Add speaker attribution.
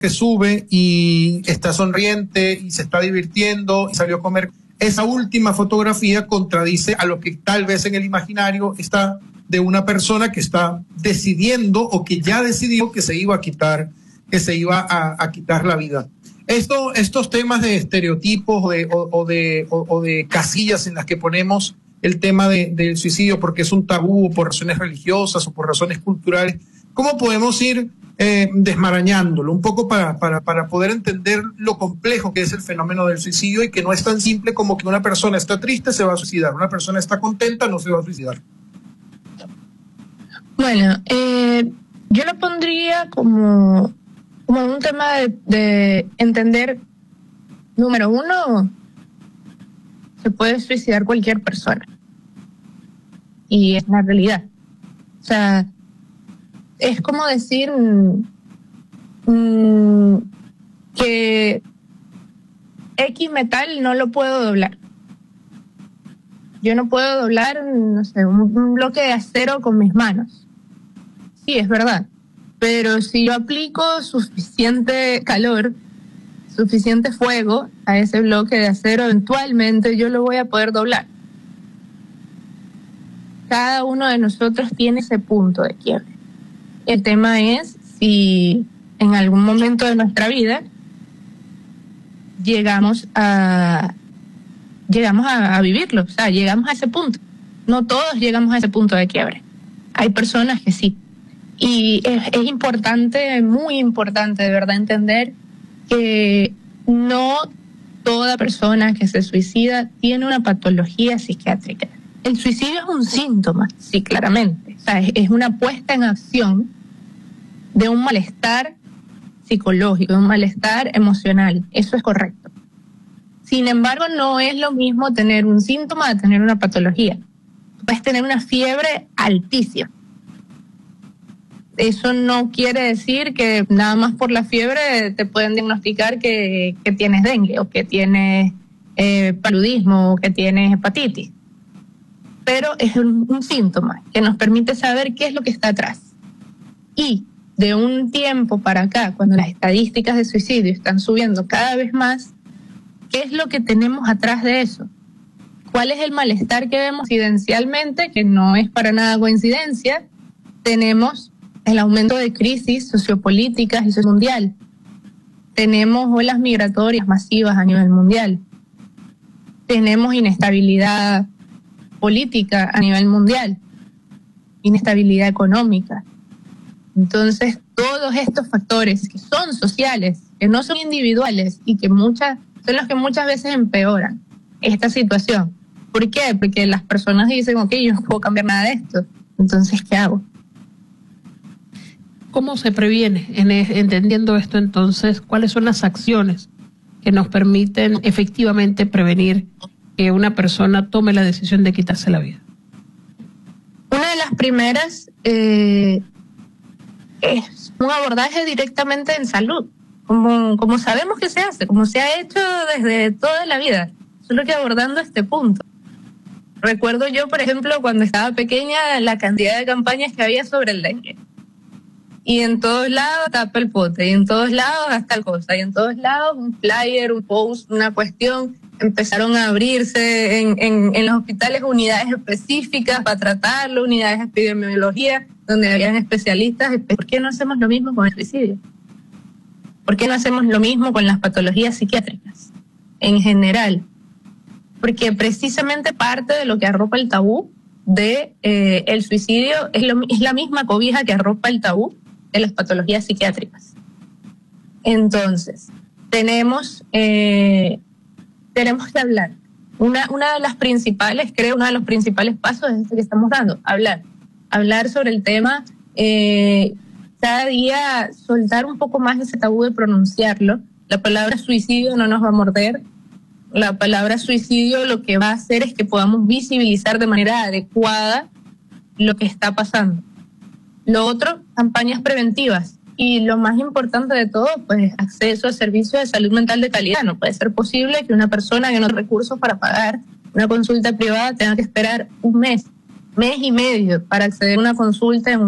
Speaker 1: que sube y está sonriente y se está divirtiendo y salió a comer. Esa última fotografía contradice a lo que tal vez en el imaginario está de una persona que está decidiendo o que ya decidió que se iba a quitar, a quitar la vida. Estos temas de estereotipos o de casillas en las que ponemos el tema del suicidio porque es un tabú por razones religiosas o por razones culturales, ¿cómo podemos ir desmarañándolo un poco para poder entender lo complejo que es el fenómeno del suicidio y que no es tan simple como que una persona está triste, se va a suicidar, una persona está contenta, no se va a suicidar?
Speaker 2: Bueno, yo lo pondría como un tema de entender, número uno, se puede suicidar cualquier persona. Y es la realidad. O sea, es como decir que X metal no lo puedo doblar. Yo no puedo doblar, no sé, un bloque de acero con mis manos. Sí, es verdad. Pero si yo aplico suficiente calor, suficiente fuego a ese bloque de acero, eventualmente yo lo voy a poder doblar. Cada uno de nosotros tiene ese punto de quiebre. El tema es si en algún momento de nuestra vida llegamos a vivirlo, o sea, llegamos a ese punto. No todos llegamos a ese punto de quiebre. Hay personas que sí. Y es importante, muy importante de verdad entender que no toda persona que se suicida tiene una patología psiquiátrica. El suicidio es un síntoma, sí, claramente. O sea, es una puesta en acción de un malestar psicológico, de un malestar emocional. Eso es correcto. Sin embargo, no es lo mismo tener un síntoma de tener una patología. Puedes tener una fiebre altísima. Eso no quiere decir que nada más por la fiebre te pueden diagnosticar que tienes dengue o que tienes paludismo o que tienes hepatitis. Pero es un síntoma que nos permite saber qué es lo que está atrás. Y de un tiempo para acá, cuando las estadísticas de suicidio están subiendo cada vez más, ¿qué es lo que tenemos atrás de eso? ¿Cuál es el malestar que vemos evidencialmente? Que no es para nada coincidencia. Tenemos el aumento de crisis sociopolíticas y mundial. Tenemos olas migratorias masivas a nivel mundial. Tenemos inestabilidad política a nivel mundial. Inestabilidad económica. Entonces, todos estos factores que son sociales, que no son individuales y que son los que muchas veces empeoran esta situación. ¿Por qué? Porque las personas dicen, ok, yo no puedo cambiar nada de esto. Entonces, ¿qué hago?
Speaker 3: ¿Cómo se previene? Entendiendo esto, entonces, ¿cuáles son las acciones que nos permiten efectivamente prevenir que una persona tome la decisión de quitarse la vida?
Speaker 2: Una de las primeras es un abordaje directamente en salud, como sabemos que se hace, como se ha hecho desde toda la vida, solo que abordando este punto. Recuerdo yo, por ejemplo, cuando estaba pequeña, la cantidad de campañas que había sobre el dengue. Y en todos lados tapa el pote, y en todos lados haz tal cosa, y en todos lados un flyer, un post, una cuestión. Empezaron a abrirse en los hospitales unidades específicas para tratarlo, unidades de epidemiología, donde habían especialistas. ¿Por qué no hacemos lo mismo con el suicidio? ¿Por qué no hacemos lo mismo con las patologías psiquiátricas en general? Porque precisamente parte de lo que arropa el tabú de el suicidio es la misma cobija que arropa el tabú de las patologías psiquiátricas. Entonces, tenemos que hablar. Una de las principales, creo, uno de los principales pasos es este que estamos dando, hablar sobre el tema, cada día soltar un poco más ese tabú de pronunciarlo. La palabra suicidio no nos va a morder. La palabra suicidio lo que va a hacer es que podamos visibilizar de manera adecuada lo que está pasando. Lo otro, campañas preventivas. Y lo más importante de todo, pues acceso a servicios de salud mental de calidad. No puede ser posible que una persona que no tiene recursos para pagar una consulta privada tenga que esperar un mes y medio para acceder a una consulta en